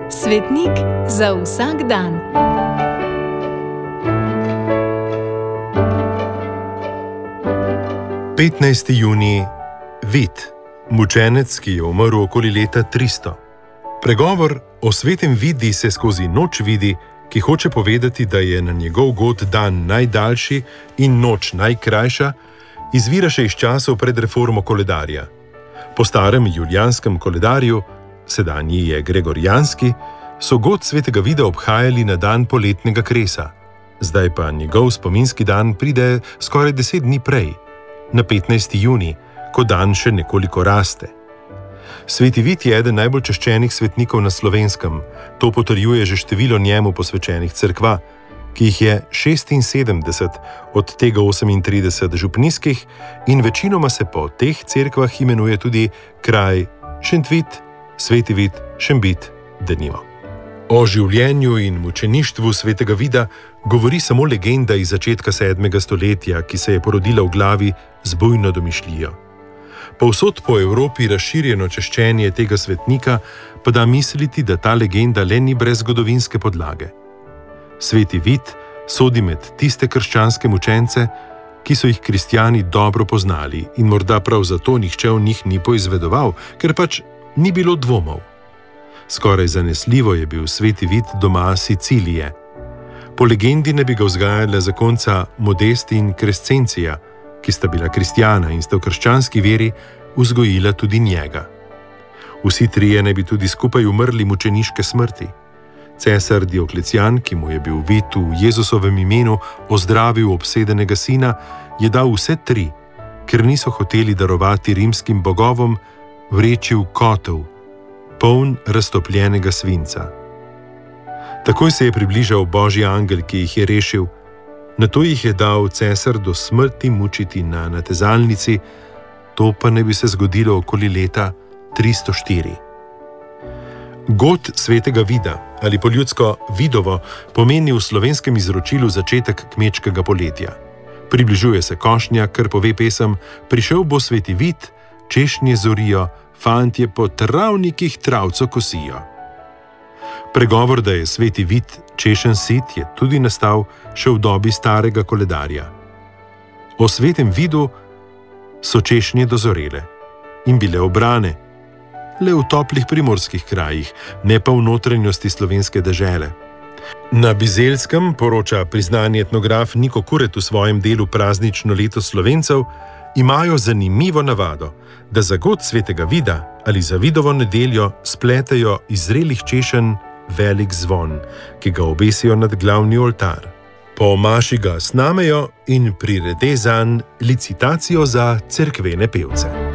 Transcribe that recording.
Svetnik za vsak dan. Petnajsti junij, Vid, mučenec, ki je umrl okoli leta 300. Pregovor o svetem Vidi se skozi noč vidi, ki hoče povedati, da je na njegov god dan najdaljši in noč najkrajša, izvira še iz časov pred reformo koledarja. Po starem julijanskem koledarju, sedanji je gregorijanski, so god svetega Vida obhajali na dan poletnega kresa. Zdaj pa njegov spominski dan pride skoraj 10 dni prej, na 15. junij, ko dan še nekoliko raste. Sveti Vid je eden najbolj čaščenih svetnikov na Slovenskem, to potrjuje že število njemu posvečenih cerkva, ki jih je 76, od tega 38 župnijskih, in večinoma se po teh cerkvah imenuje tudi kraj Šentvit, Sveti Vid, Šembit, denimo. O življenju in mučeništvu svetega Vida govori samo legenda iz začetka 7. stoletja, ki se je porodila v glavi z bujno domišljijo. Povsod po Evropi razširjeno čaščenje tega svetnika pa da misliti, da ta legenda le ni brez zgodovinske podlage. Sveti Vid sodi med tiste krščanske mučence, ki so jih kristjani dobro poznali in morda prav zato nihče o njih ni poizvedoval, ker pač ni bilo dvomov. Skoraj zanesljivo je bil sveti Vid doma Sicilije. Po legendi ne bi ga vzgajala zakonca Modest in Crescencija, ki sta bila kristjana in sta v krščanski veri vzgojila tudi njega. Vsi trije ne bi tudi skupaj umrli mučeniške smrti. Cesar Dioklecijan, ki mu je bil Vid v Jezusovem imenu ozdravil obsedenega sina, je dal vse tri, ker niso hoteli darovati rimskim bogovom vreči v kotel, poln raztopljenega svinca. Takoj se je približal božji angel, ki jih je rešil, nato jih je dal cesar do smrti mučiti na natezalnici, to pa ne bi se zgodilo okoli leta 304. God svetega Vida, ali po ljudsko Vidovo, pomeni v slovenskem izročilu začetek kmečkega poletja. Približuje se košnja, kar pove pesem: prišel bo sveti Vid, češnje zorijo, fantje po travnikih travco kosijo. Pregovor, da je sveti Vid češen sit, je tudi nastal še v dobi starega koledarja. O svetem Vidu so češnje dozorele in bile obrane, le v toplih primorskih krajih, ne pa v notranjosti slovenske dežele. Na Bizeljskem, poroča priznani etnograf Niko Kuret v svojem delu Praznično leto Slovencev, imajo zanimivo navado, da za god svetega Vida ali za Vidovo nedeljo spletejo iz zrelih češenj velik zvon, ki ga obesijo nad glavni oltar. Po maši ga snamejo in prirede zanj licitacijo za cerkvene pevce.